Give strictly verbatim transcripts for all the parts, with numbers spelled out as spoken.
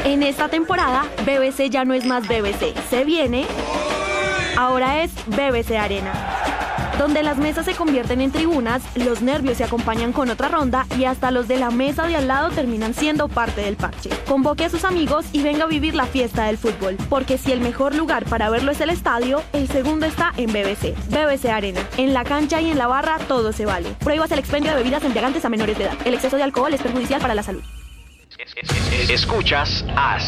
En esta temporada, B B C ya no es más B B C. Se viene, ahora es B B C Arena, donde las mesas se convierten en tribunas, los nervios se acompañan con otra ronda y hasta los de la mesa de al lado terminan siendo parte del parche. Convoque a sus amigos y venga a vivir la fiesta del fútbol, porque si el mejor lugar para verlo es el estadio, el segundo está en B B C. B B C Arena. En la cancha y en la barra todo se vale. Prohíbas el expendio de bebidas embriagantes a menores de edad. El exceso de alcohol es perjudicial para la salud. Escuchas As.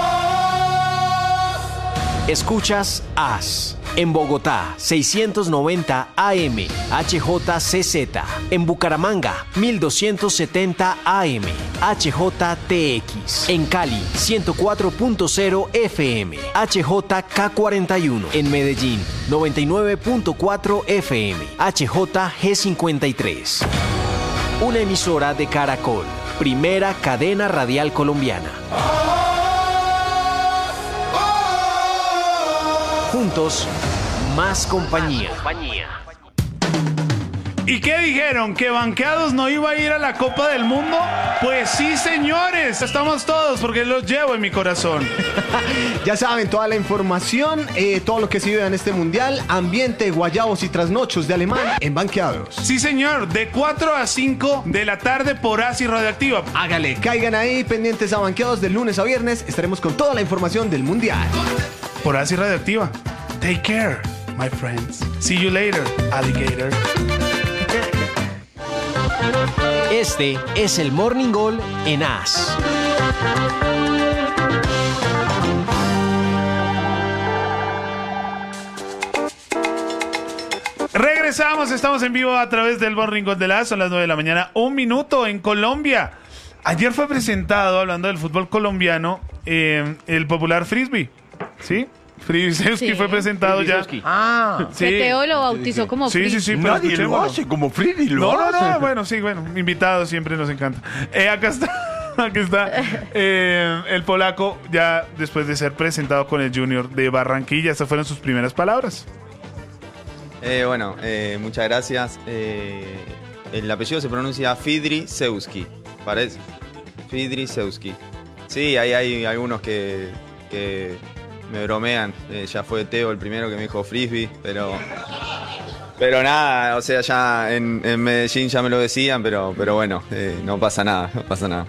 Escuchas As. En Bogotá, seiscientos noventa A M, H J C Z. En Bucaramanga, mil doscientos setenta A M, H J T X. En Cali, ciento cuatro punto cero F M, H J K cuarenta y uno. En Medellín, noventa y nueve punto cuatro F M, H J G cincuenta y tres. Una emisora de Caracol, primera cadena radial colombiana. Juntos, más compañía. ¿Y qué dijeron? ¿Que Banqueados no iba a ir a la Copa del Mundo? Pues sí, señores, estamos todos porque los llevo en mi corazón. Ya saben, toda la información, eh, todo lo que se vive en este mundial, ambiente, guayabos y trasnochos de alemán en Banqueados. Sí, señor, de cuatro a cinco de la tarde por Asi Radioactiva. Hágale, caigan ahí pendientes a Banqueados de lunes a viernes, estaremos con toda la información del mundial. Por Asi Radioactiva. Take care, my friends. See you later, alligator. Este es el Morning Goal en As. Regresamos, estamos en vivo a través del Morning Goal de As. Son las nueve de la mañana, un minuto en Colombia. Ayer fue presentado, hablando del fútbol colombiano, eh, el popular frisbee, ¿sí? Frisbee sí. Fue presentado ya. Ah, sí. que Teo lo bautizó como sí, Frisbee. sí, sí, pero nadie lo hace como Frisbee lo no, hace. No, no, bueno, sí, bueno, invitados siempre nos encanta. Eh, acá está, aquí está eh, el polaco ya después de ser presentado con el Junior de Barranquilla. Estas fueron sus primeras palabras. Eh, bueno, eh, muchas gracias. Eh, el apellido se pronuncia Fidrisewski, parece. Fidrisewski. Sí, hay, hay algunos que... que me bromean, eh, ya fue Teo el primero que me dijo Frisbee, pero pero nada, o sea, ya en, en Medellín ya me lo decían, pero pero bueno, eh, no pasa nada, no pasa nada.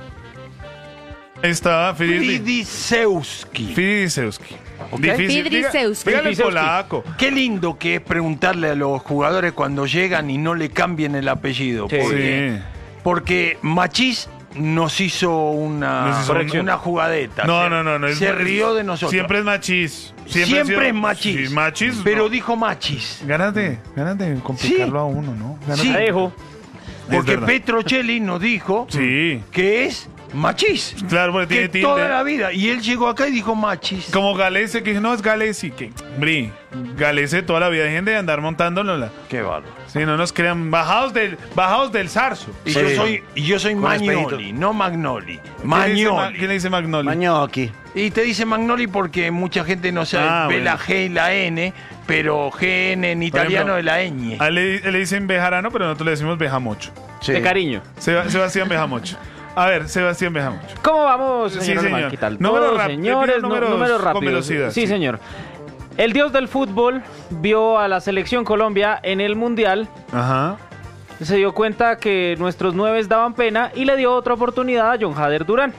Ahí está, Fidrisewski. Fidrisewski. Okay. Difícil. Fidrisewski. Dígale el polaco. Qué lindo que es preguntarle a los jugadores cuando llegan y no le cambien el apellido. Sí. Porque, Sí. porque Machís nos hizo una, Nos hizo una jugadeta. No, se, no, no, no. Se Es, rió de nosotros. Siempre es machis. Siempre, siempre sido, es machis. Sí, machis. Pero no. dijo machis. Gánate, gánate complicarlo sí. a uno, ¿no? Gánate. Sí. Dejo. Porque Petrocelli nos dijo sí. que es machis. Claro, porque tiene que tilde. toda la vida. Y él llegó acá y dijo machis. Como Galese, que dice, no, es Galesi. Que, bri, Galese toda la vida. Dejen de andar montándonos. Qué bárbaro. Sí, no nos crean. Bajados del, bajados del zarzo. Y sí. yo soy, y yo soy Magnoli, respetito. no Magnoli. Magnoli. ¿Quién le dice Magnoli? Magnocchi. Y te dice Magnoli porque mucha gente no sabe, ah, ve bueno. la G y la N, pero G N en italiano es la ñ. A él le, le dicen Bejarano, pero nosotros le decimos Bejamocho. Sí. De cariño. Seb- Sebastián Bejamocho. A ver, Sebastián Bejamocho. ¿Cómo vamos, señor? Sí, señor. Alemán? ¿Qué tal? Números Todos, rap- señores, números números con rápidos. velocidad, Sí, sí. señor. El dios del fútbol vio a la selección Colombia en el Mundial. Ajá. Se dio cuenta que nuestros nueves daban pena y le dio otra oportunidad a John Hader Durán.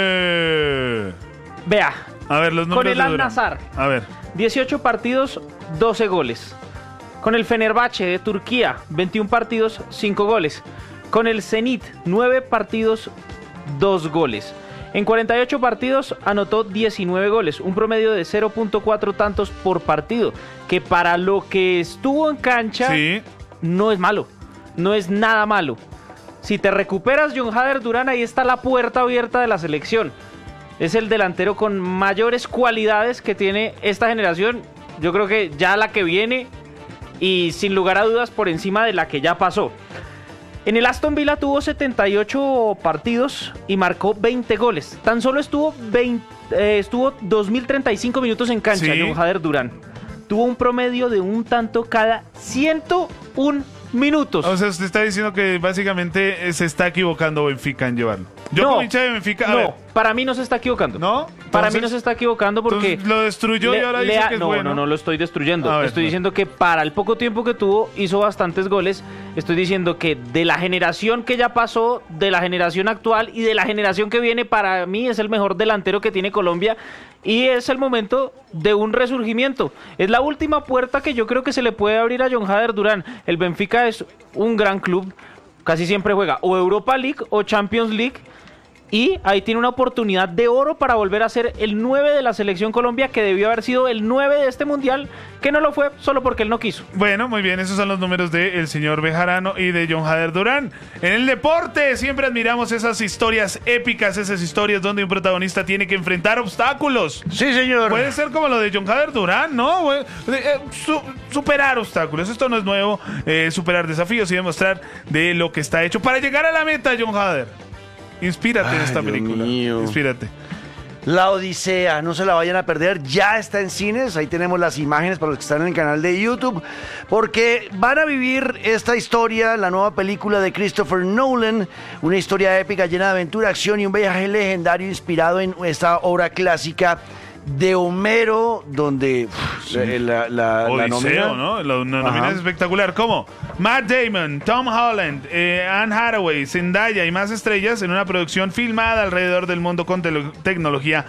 Eh. Vea, A ver, los números con el de Durán. Al-Nassr, A ver. dieciocho partidos, doce goles. Con el Fenerbahce de Turquía, veintiún partidos, cinco goles. Con el Zenit, nueve partidos, dos goles. En cuarenta y ocho partidos anotó diecinueve goles, un promedio de cero punto cuatro tantos por partido, que para lo que estuvo en cancha Sí. no es malo, no es nada malo. Si te recuperas John Hader Durán, ahí está la puerta abierta de la selección. Es el delantero con mayores cualidades que tiene esta generación. Yo creo que ya la que viene y sin lugar a dudas por encima de la que ya pasó. En el Aston Villa tuvo setenta y ocho partidos y marcó veinte goles. Tan solo estuvo, veinte, eh, estuvo dos mil treinta y cinco minutos en cancha, Sí. John Hader Durán. Tuvo un promedio de un tanto cada ciento uno minutos. O sea, usted está diciendo que básicamente se está equivocando Benfica en llevarlo. Yo No, como hincha de Benfica, a no. ver, Para mí no se está equivocando. ¿No? Para mí Entonces, no se está equivocando porque... entonces lo destruyó y ahora dice ha- que es no, bueno. no, no lo estoy destruyendo. A ver, estoy no. diciendo que para el poco tiempo que tuvo hizo bastantes goles. Estoy diciendo que de la generación que ya pasó, de la generación actual y de la generación que viene, para mí es el mejor delantero que tiene Colombia y es el momento de un resurgimiento. Es la última puerta que yo creo que se le puede abrir a John Hader Durán. El Benfica es un gran club, casi siempre juega o Europa League o Champions League. Y ahí tiene una oportunidad de oro para volver a ser el nueve de la selección Colombia, que debió haber sido el nueve de este mundial, que no lo fue solo porque él no quiso. Bueno, muy bien, esos son los números del señor Bejarano y de John Hader Durán. En el deporte siempre admiramos esas historias épicas, esas historias donde un protagonista tiene que enfrentar obstáculos. Sí, señor. Puede ser como lo de John Hader Durán, ¿no? Eh, eh, su- superar obstáculos, esto no es nuevo, eh, superar desafíos y demostrar de lo que está hecho para llegar a la meta, John Hader. Inspírate en Ay, esta Dios película. mío. Inspírate. La Odisea, no se la vayan a perder, ya está en cines, ahí tenemos las imágenes para los que están en el canal de YouTube, porque van a vivir esta historia, la nueva película de Christopher Nolan, una historia épica llena de aventura, acción y un viaje legendario inspirado en esta obra clásica de Homero, donde uf, la, la, la Odiseo, nómina- ¿no? La, una nómina Ajá. es espectacular. ¿Cómo? Matt Damon, Tom Holland, eh, Anne Hathaway, Zendaya y más estrellas en una producción filmada alrededor del mundo con telo- tecnología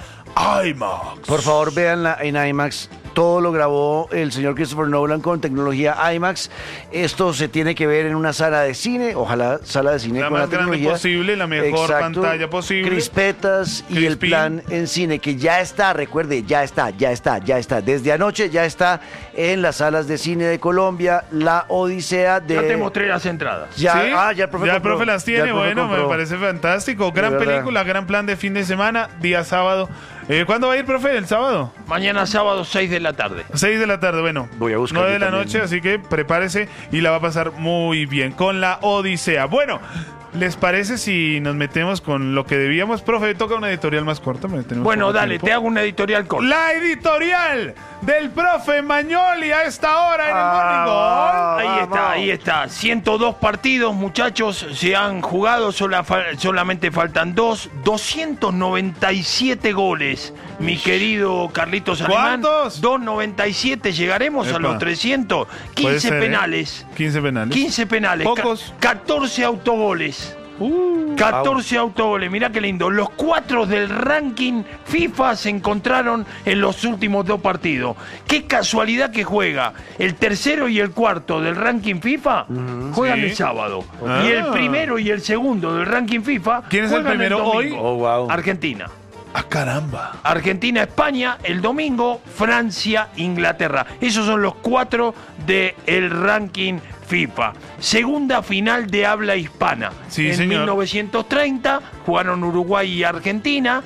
IMAX. Por favor, véanla en IMAX. Todo lo grabó el señor Christopher Nolan con tecnología IMAX. Esto se tiene que ver en una sala de cine, ojalá sala de cine La con más la grande tecnología posible, la mejor pantalla posible. Crispetas y el Crispín. plan en cine que ya está, recuerde, ya está, ya está, ya está. Desde anoche ya está en las salas de cine de Colombia, La Odisea de... Ya te mostré las entradas. Ya, ¿Sí? ah, ya el profe Ya el compró. profe las Ya tiene, el profe bueno, me compró. parece fantástico. Gran De verdad. película, gran plan de fin de semana, día sábado. Eh, ¿Cuándo va a ir, profe? ¿El sábado? Mañana sábado, seis de la tarde. seis de la tarde, bueno. Voy a buscar nueve yo de la también. noche, así que prepárese y la va a pasar muy bien con La Odisea. Bueno, ¿les parece si nos metemos con lo que debíamos? Profe, toca una editorial más corta. porque tenemos Bueno, poco dale, tiempo. te hago una editorial corta. La editorial del profe Magnoli a esta hora en el Morning Gol. Ahí está, ahí está. ciento dos partidos, muchachos, se han jugado, sola fal- solamente faltan dos. doscientos noventa y siete goles, mi querido Carlitos Alemán. ¿Cuántos? doscientos noventa y siete, llegaremos Epa. a los trescientos. Puede quince ser, ¿eh? penales. quince penales. quince penales. Pocos. ca- catorce autogoles. Uh, catorce autogoles, mirá qué lindo. Los cuatro del ranking FIFA se encontraron en los últimos dos partidos. Qué casualidad que juega el tercero y el cuarto del ranking FIFA juegan Sí. el sábado. Ah. Y el primero y el segundo del ranking FIFA ¿Quién es el juegan primero domingo. hoy? Oh, wow. Argentina. ¡Ah, caramba! Argentina, España, el domingo, Francia, Inglaterra. Esos son los cuatro del ranking FIFA. Segunda final de habla hispana. Sí, en señor. mil novecientos treinta jugaron Uruguay y Argentina.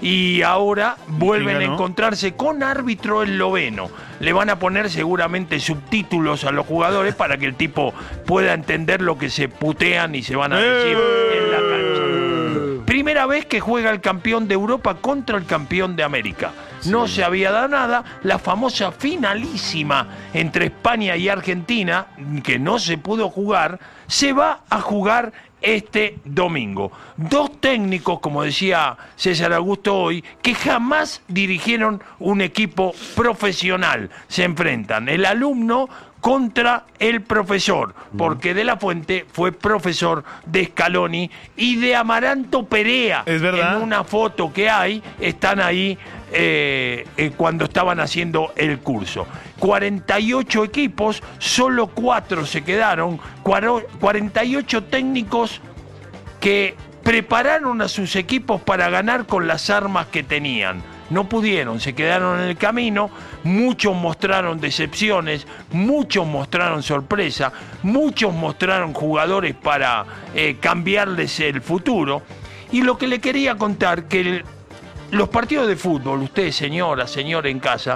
Y ahora vuelven a ganó? encontrarse con árbitro esloveno. Le van a poner seguramente subtítulos a los jugadores para que el tipo pueda entender lo que se putean y se van a decir en la cancha. Primera vez que juega el campeón de Europa contra el campeón de América. No se había dado nada. La famosa finalísima entre España y Argentina, que no se pudo jugar, se va a jugar este domingo. Dos técnicos, como decía César Augusto hoy, que jamás dirigieron un equipo profesional. Se enfrentan el alumno contra el profesor, porque De La Fuente fue profesor de Scaloni y de Amaranto Perea. Es verdad. En una foto que hay, están ahí eh, eh, cuando estaban haciendo el curso. cuarenta y ocho equipos, solo cuatro se quedaron, cuaro- cuarenta y ocho técnicos que prepararon a sus equipos para ganar con las armas que tenían. No pudieron, se quedaron en el camino, muchos mostraron decepciones, muchos mostraron sorpresa, muchos mostraron jugadores para eh, cambiarles el futuro. Y lo que le quería contar, que el- los partidos de fútbol, usted señora, señor en casa,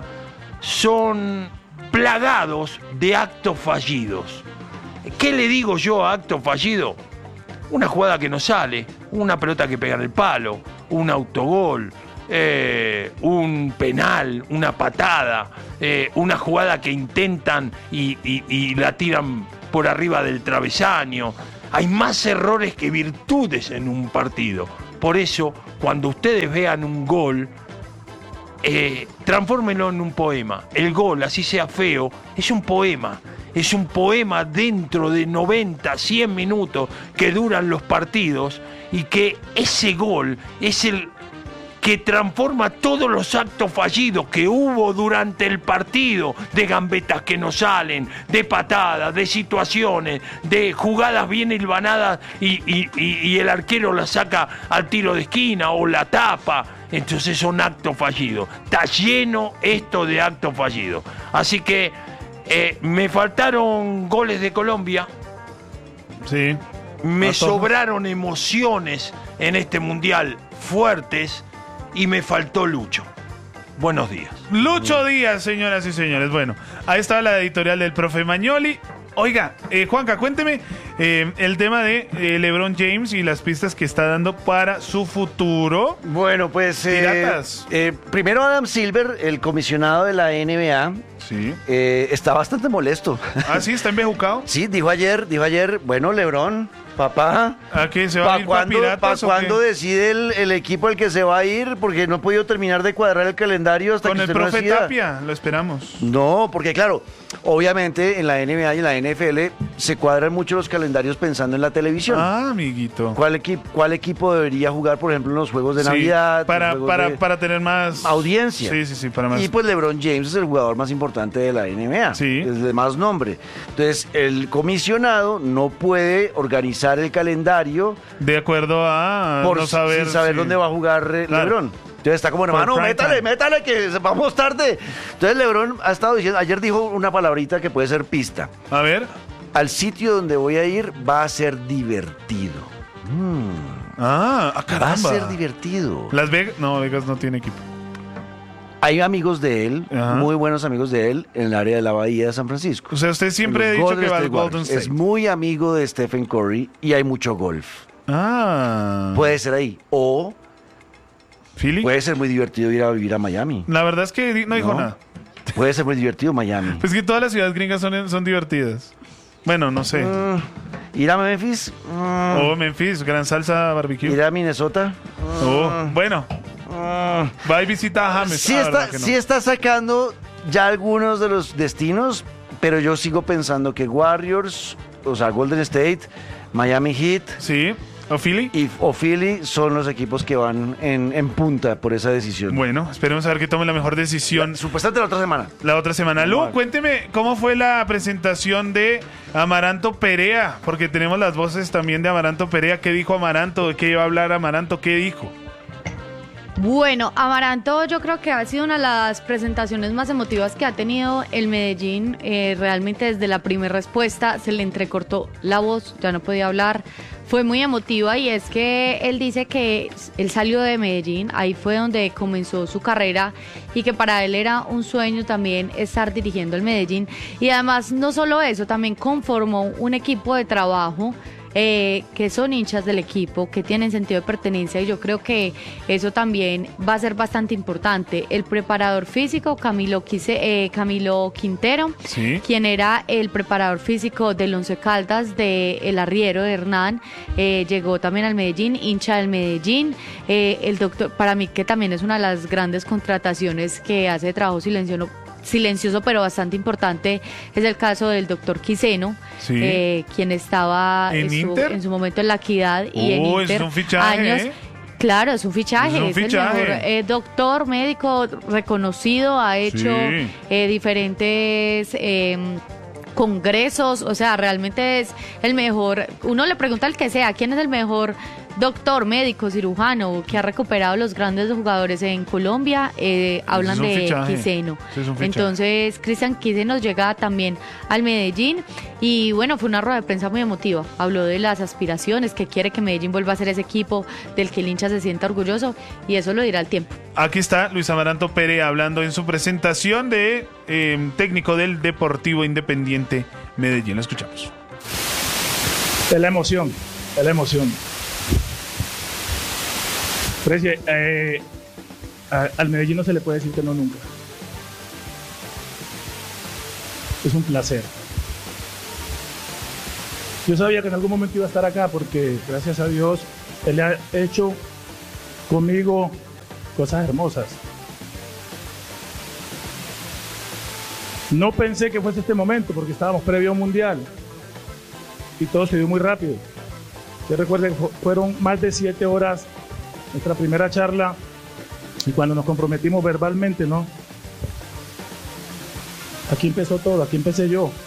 son plagados de actos fallidos. ¿Qué le digo yo a acto fallido? Una jugada que no sale, una pelota que pega en el palo, un autogol, eh, un penal, una patada, eh, una jugada que intentan y, y- y la tiran por arriba del travesaño. Hay más errores que virtudes en un partido. Por eso, cuando ustedes vean un gol, eh, transfórmenlo en un poema. El gol, así sea feo, es un poema. Es un poema dentro de noventa, cien minutos que duran los partidos y que ese gol es el que transforma todos los actos fallidos que hubo durante el partido, de gambetas que no salen, de patadas, de situaciones, de jugadas bien hilvanadas y, y, y, y el arquero la saca al tiro de esquina o la tapa. Entonces son actos fallidos. Está lleno esto de actos fallidos. Así que eh, me faltaron goles de Colombia. Sí. Me A todos. sobraron emociones en este mundial fuertes. Y me faltó Lucho. Buenos días. Lucho Díaz, señoras y señores. Bueno, ahí estaba la editorial del profe Magnoli. Oiga, eh, Juanca, cuénteme eh, el tema de eh, LeBron James y las pistas que está dando para su futuro. Bueno, pues eh, Piratas. eh, primero Adam Silver, el comisionado de la N B A, Sí. eh, está bastante molesto. Ah, sí, está embejucado. Sí, dijo ayer, dijo ayer, bueno, LeBron, papá, ¿A qué se va a ¿para ir para cuándo, Piratas o cuándo qué? decide el, el equipo al que se va a ir? Porque no he podido terminar de cuadrar el calendario hasta Con que el usted no profe decida. Tapia, lo esperamos. No, porque claro, obviamente en la N B A y en la N F L se cuadran mucho los calendarios pensando en la televisión. Ah, amiguito. ¿Cuál, equi- ¿Cuál equipo debería jugar, por ejemplo, en los juegos de Sí, Navidad? para, los juegos para, de para tener más audiencia? Sí, sí, sí, para más. Y pues LeBron James es el jugador más importante de la N B A, Sí. es de más nombre. Entonces, el comisionado no puede organizar el calendario De acuerdo a por no saber, sin saber sí. dónde va a jugar eh, Claro. LeBron. Entonces está como, Por hermano, prime métale, time. métale, que vamos tarde. Entonces LeBron ha estado diciendo, ayer dijo una palabrita que puede ser pista. A ver. Al sitio donde voy a ir va a ser divertido. Mm, Ah, ah, va a caramba. ser divertido. Las Vegas, no, Vegas no tiene equipo. Hay amigos de él, Ajá. muy buenos amigos de él, en el área de la Bahía de San Francisco. O sea, usted siempre ha Los dicho Golden que va al State Golden Warriors. State. Es muy amigo de Stephen Curry y hay mucho golf. Ah. Puede ser ahí. O ¿Philly? puede ser muy divertido ir a vivir a Miami. La verdad es que di- no dijo No. nada. Puede ser muy divertido Miami. Pues que todas las ciudades gringas son, son divertidas. Bueno, no sé. Mm, ir a Memphis. Mm, Oh, Memphis, gran salsa barbecue. ir a Minnesota. Oh, bueno, Mm. va y visita a James. Sí, Ah, está, ¿verdad que no? sí está sacando ya algunos de los destinos, pero yo sigo pensando que Warriors, o sea, Golden State, Miami Heat Sí, o Philly. y, o Philly son los equipos que van en, en punta por esa decisión. Bueno, esperemos a ver que tome la mejor decisión Supuestamente la otra semana. la otra semana. Lu, Vale. cuénteme cómo fue la presentación de Amaranto Perea, porque tenemos las voces también de Amaranto Perea. ¿Qué dijo Amaranto? ¿De qué iba a hablar Amaranto? ¿Qué dijo? Bueno, Amaranto yo creo que ha sido una de las presentaciones más emotivas que ha tenido el Medellín. Eh, realmente desde la primera respuesta se le entrecortó la voz, ya no podía hablar. Fue muy emotiva y es que él dice que él salió de Medellín, ahí fue donde comenzó su carrera y que para él era un sueño también estar dirigiendo el Medellín. Y además no solo eso, también conformó un equipo de trabajo eh, que son hinchas del equipo, que tienen sentido de pertenencia, y yo creo que eso también va a ser bastante importante. El preparador físico, Camilo, Quise- eh, Camilo Quintero, Sí. quien era el preparador físico del Once Caldas de El Arriero de Hernán, eh, llegó también al Medellín, hincha del Medellín. Eh, el doctor, para mí que también es una de las grandes contrataciones que hace de trabajo silencioso, silencioso pero bastante importante, es el caso del doctor Quiseno, Sí. eh, quien estaba ¿En estuvo Inter? en su momento en La Equidad y en Oh, eso Inter es un fichaje, años. ¿eh? Claro, es un fichaje, Es un es, fichaje. el mejor eh, doctor, médico reconocido, ha hecho Sí. eh, diferentes eh, congresos, o sea, realmente es el mejor. Uno le pregunta al que sea, ¿quién es el mejor doctor, médico, cirujano que ha recuperado los grandes jugadores en Colombia? Eh, hablan es un de fichaje. Quiseno. Ese es un fichaje. Entonces, Cristian Quiseno llega también al Medellín y bueno, fue una rueda de prensa muy emotiva. Habló de las aspiraciones, que quiere que Medellín vuelva a ser ese equipo del que el hincha se sienta orgulloso, y eso lo dirá el tiempo. Aquí está Luis Amaranto Perea hablando en su presentación de eh, técnico del Deportivo Independiente Medellín. Lo escuchamos. Es la emoción, es la emoción. Precie, eh, a- al Medellín no se le puede decir que no nunca. Es un placer. Yo sabía que en algún momento iba a estar acá porque, gracias a Dios, Él ha hecho conmigo cosas hermosas. No pensé que fuese este momento porque estábamos previo a un mundial y todo se dio muy rápido. Yo recuerdo que fueron más de siete horas nuestra primera charla y cuando nos comprometimos verbalmente, ¿no? Aquí empezó todo, aquí empecé yo.